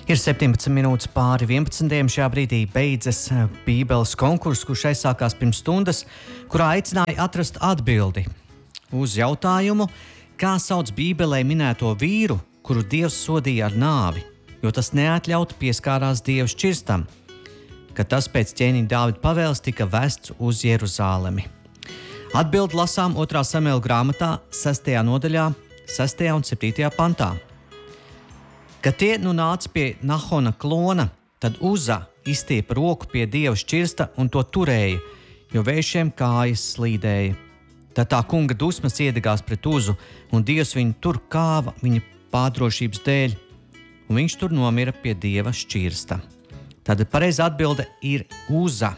Ir 17 minūtes pāri 11. Šajā brīdī beidzas Bībeles konkurss, kurš aizsākās pirms stundas, kurā aicināja atrast atbildi uz jautājumu, kā sauc Bībelē minēto vīru, kuru Dievs sodīja ar nāvi, jo tas neatļautu pieskārās Dieva šķirstam, kad tas pēc ķēniņa Dāvida pavēles tika vests uz Jeruzālemi. Atbildi lasām 2. Samuēla grāmatā, 6. nodaļā, 6. un 7. pantā. Kad tie nu nāca pie Nahona klona, tad Uza izstiepa roku pie Dieva šķirsta un to turēja, jo vējšiem kājas slīdēja. Tad tā kunga dusmas iedegās pret Uzu, un Dievs viņu tur kāva viņa pārdrošības dēļ, un viņš tur nomira pie Dieva šķirsta. Tad pareiza atbilde ir Uza.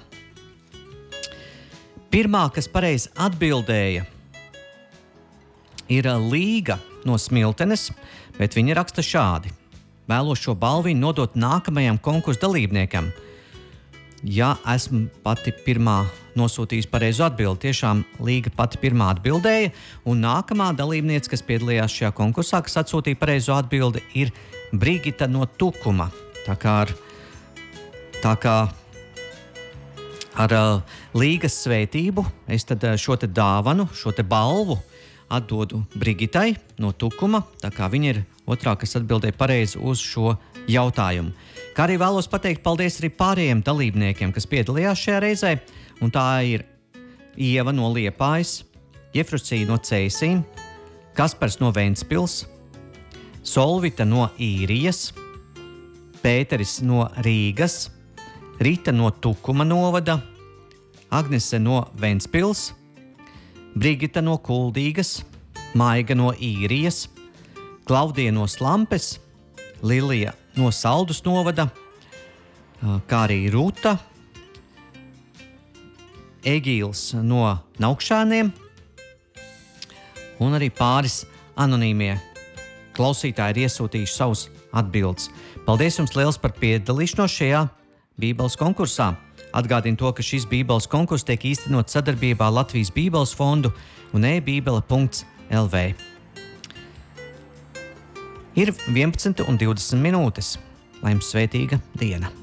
Pirmā, kas pareizi atbildēja, ir Līga no Smiltenes, bet viņa raksta šādi. Vēlos šo balvu nodot nākamajam konkursu dalībniekam. Ja esmu pati pirmā nosūtījusi pareizo atbildi, tiešām Līga pati pirmā atbildēja, un nākamā dalībniece, kas piedalījās šajā konkursā, kas atsūtīja pareizo atbildi, ir Brigita no Tukuma. Tā kā ar Līgas svētību es tad šo te dāvanu, šo te balvu atdodu Brigitai no Tukuma, tā kā viņa ir otrā, kas atbildēja pareizi uz šo jautājumu. Kā arī vēlos pateikt paldies arī pārējiem dalībniekiem, kas piedalījās šajā reizē, un tā ir Ieva no Liepājas, Jefrusija no Ceisīm, Kaspars no Ventspils, Solvita no Īrijas, Pēteris no Rīgas, Rita no Tukuma novada, Agnese no Ventspils, Brigita no Kuldīgas, Maiga no Īrijas, Klaudija no Slampes, Lilija no Saldus novada, kā arī Ruta, Egīls no Naukšāniem un arī pāris anonīmie klausītāji ir iesūtījuši savus atbildes. Paldies jums liels par piedalīšanos šajā Bībeles konkursā. Atgādinu to, ka šis Bībeles konkurss tiek īstenots sadarbībā Latvijas Bībeles fondu un e-bībele.lv. Ir 11:20. Lai jums svētīga diena!